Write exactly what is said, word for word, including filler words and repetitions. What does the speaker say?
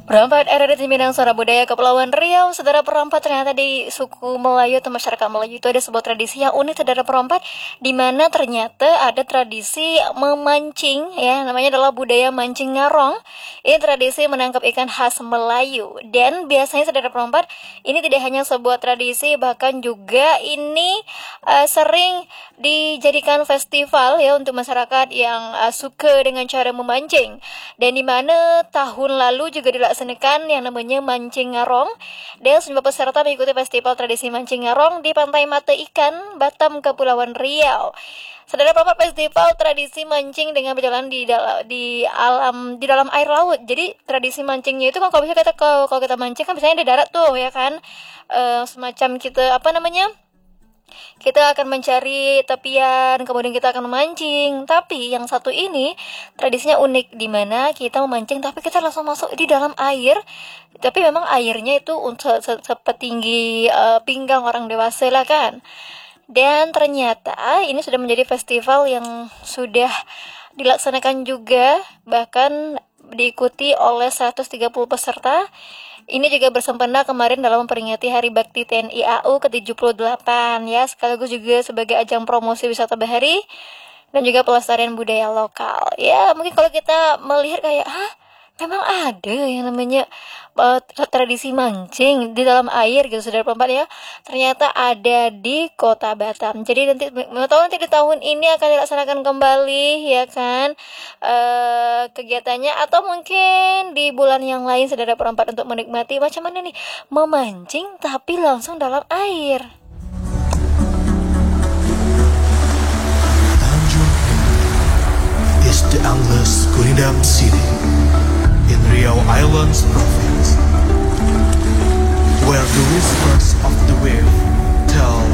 Perompat era di Minang Suara Budaya Kepulauan Riau. Saudara, perompat ternyata di suku Melayu atau masyarakat Melayu itu ada sebuah tradisi yang unik, saudara perompat, di mana ternyata ada tradisi memancing, ya, namanya adalah budaya mancing ngarong. Ini tradisi menangkap ikan khas Melayu, dan biasanya saudara perompat, ini tidak hanya sebuah tradisi, bahkan juga ini uh, sering dijadikan festival ya untuk masyarakat yang uh, suka dengan cara memancing. Dan di mana tahun lalu juga dilaksanakan yang namanya mancing ngarong, dan sejumlah peserta mengikuti festival tradisi mancing ngarong di Pantai Mata Ikan, Batam, Kepulauan Riau. Saudara perompat, festival tradisi mancing dengan berjalan di dalam di alam di dalam air laut. Jadi tradisi mancingnya itu kan kalau misalnya kita kalau, kalau kita mancing kan biasanya di darat tuh ya kan, e, semacam kita apa namanya? Kita akan mencari tepian, kemudian kita akan memancing. Tapi yang satu ini tradisinya unik, di mana kita memancing tapi kita langsung masuk di dalam air. Tapi memang airnya itu untuk sepetinggi uh, pinggang orang dewasa lah kan. Dan ternyata ini sudah menjadi festival yang sudah dilaksanakan juga, bahkan diikuti oleh seratus tiga puluh peserta. Ini juga bersempena kemarin dalam memperingati Hari Bakti T N I A U ke tujuh puluh delapan ya, sekaligus juga sebagai ajang promosi wisata bahari dan juga pelestarian budaya lokal. Ya, mungkin kalau kita melihat kayak, hah, memang ada yang namanya uh, tradisi mancing di dalam air gitu, saudara perempat ya. Ternyata ada di Kota Batam. Jadi nanti mau tahu nanti di tahun ini akan dilaksanakan kembali ya kan uh, kegiatannya, atau mungkin di bulan yang lain, saudara perempat, untuk menikmati macam mana nih memancing tapi langsung dalam air. Tanjung is the Anglers Kurindam City in Riau Islands province, where the whispers of the wave tell